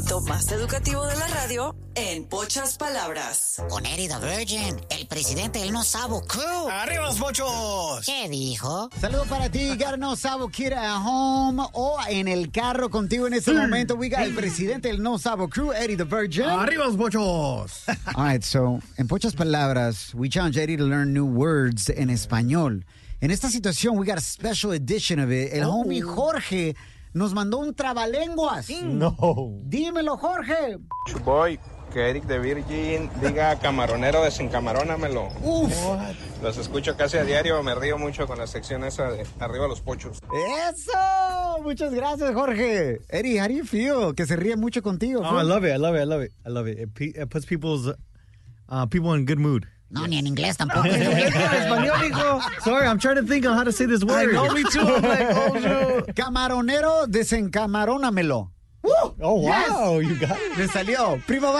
segmento más educativo de la radio en pocas palabras. Con Eddie the Virgin, el presidente del No Sabo Crew. ¡Arriba los pochos! ¿Qué dijo? Saludos para ti, got No Sabo Kid at home o en el carro contigo en este momento. We got el presidente del No Sabo Crew, Eddie the Virgin. ¡Arriba los pochos! All right, so, en pocas palabras, we challenge Eddie to learn new words en español. En esta situación, we got a special edition of it. El homie Jorge nos mandó un trabalenguas. No. Dímelo, Jorge. Chuboy, que Eric de Virgin diga camaronero, desencamarónamelo. Uf. Los escucho casi a diario, me río mucho con la sección esa de Arriba los Pochos. Eso. Muchas gracias, Jorge. Eddie, how do you feel? Que se ríe mucho contigo. Oh, I love it. It puts people in good mood. No, ni en inglés tampoco. Español, hijo. Sorry, I'm trying to think of how to say this word. I know, me too. I'm like, oh, shoot. Camaronero, desencamarónamelo. Oh, wow. You got it. Me salió. Primo